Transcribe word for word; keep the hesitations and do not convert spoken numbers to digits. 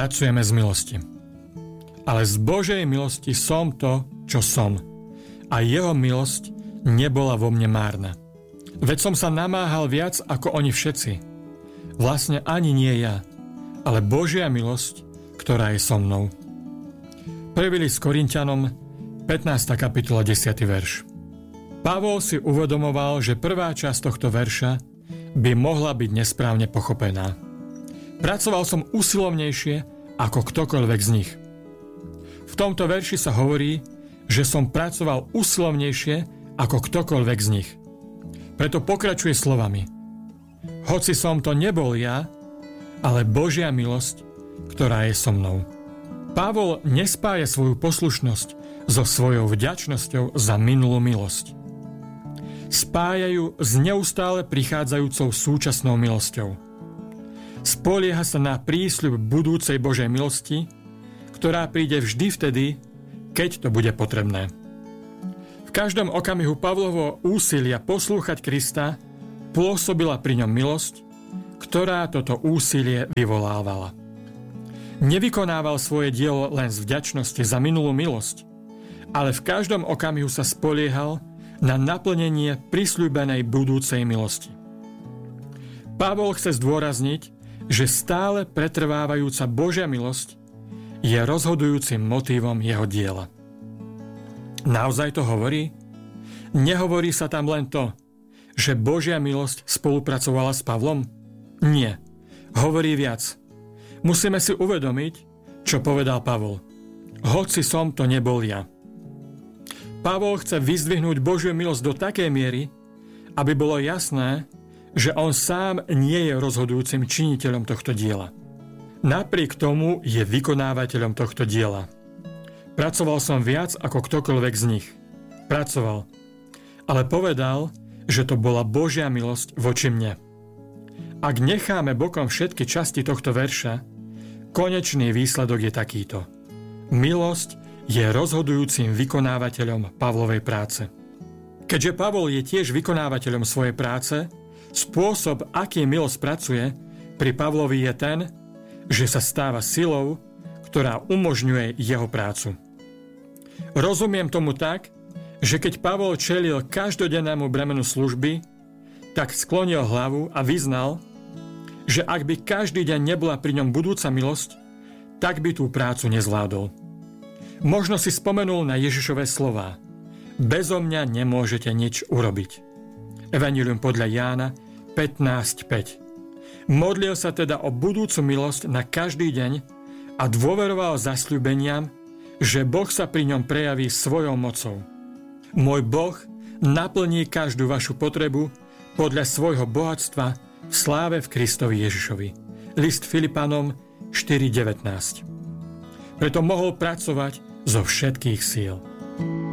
pracujeme z milosti. Ale z Božej milosti som to, čo som. A jeho milosť nebola vo mne márna. Veď som sa namáhal viac ako oni všetci. Vlastne ani nie ja, ale Božia milosť, ktorá je so mnou. Prvý list Korinťanom, pätnásta kapitola, desiaty verš. Pavol si uvedomoval, že prvá časť tohto verša by mohla byť nesprávne pochopená. Pracoval som usilovnejšie ako ktokoľvek z nich. V tomto verši sa hovorí, že som pracoval usilovnejšie ako ktokoľvek z nich. Preto pokračuje slovami: hoci som to nebol ja, ale Božia milosť, ktorá je so mnou. Pavol nespája svoju poslušnosť so svojou vďačnosťou za minulú milosť. Spájajú s neustále prichádzajúcou súčasnou milosťou. Spolieha sa na prísľub budúcej Božej milosti, ktorá príde vždy vtedy, keď to bude potrebné. V každom okamihu Pavlovho úsilia poslúchať Krista pôsobila pri ňom milosť, ktorá toto úsilie vyvolávala. Nevykonával svoje dielo len z vďačnosti za minulú milosť, ale v každom okamihu sa spoliehal na naplnenie prisľúbenej budúcej milosti. Pavol chce zdôrazniť, že stále pretrvávajúca Božia milosť je rozhodujúcim motívom jeho diela. Naozaj to hovorí? Nehovorí sa tam len to, že Božia milosť spolupracovala s Pavlom? Nie. Hovorí viac. Musíme si uvedomiť, čo povedal Pavol. Hoci som to nebol ja. Pavol chce vyzdvihnúť Božiu milosť do takej miery, aby bolo jasné, že on sám nie je rozhodujúcim činiteľom tohto diela. Napriek tomu je vykonávateľom tohto diela. Pracoval som viac ako ktokoľvek z nich. Pracoval. Ale povedal, že to bola Božia milosť voči mne. Ak necháme bokom všetky časti tohto verša, konečný výsledok je takýto. Milosť je rozhodujúcim vykonávateľom Pavlovej práce. Keďže Pavol je tiež vykonávateľom svojej práce, spôsob, aký milosť pracuje, pri Pavlovi je ten, že sa stáva silou, ktorá umožňuje jeho prácu. Rozumiem tomu tak, že keď Pavol čelil každodennému bremenu služby, tak sklonil hlavu a vyznal, že ak by každý deň nebola pri ňom budúca milosť, tak by tú prácu nezvládol. Možno si spomenul na Ježišove slová: bezo mňa nemôžete nič urobiť. Evanjelium podľa Jána pätnásť päť. Modlil sa teda o budúcu milosť na každý deň a dôveroval zasľúbeniam, že Boh sa pri ňom prejaví svojou mocou. Môj Boh naplní každú vašu potrebu podľa svojho bohatstva v sláve v Kristovi Ježišovi. List Filipanom štyri devätnásť. Preto mohol pracovať zo všetkých síl.